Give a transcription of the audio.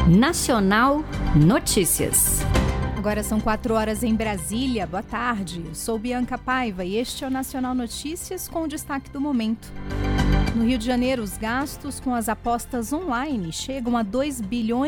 Nacional Notícias. Agora são 4 horas em Brasília. Boa tarde. Eu sou Bianca Paiva e este é o Nacional Notícias com o destaque do momento. No Rio de Janeiro, os gastos com as apostas online chegam a 2 bilhões